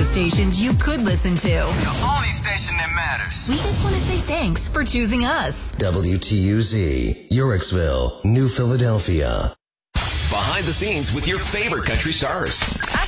radio stations you could listen to. The only station that matters. We just want to say thanks for choosing us. WTUZ, Yorksville, New Philadelphia. Behind the scenes with your favorite country stars. I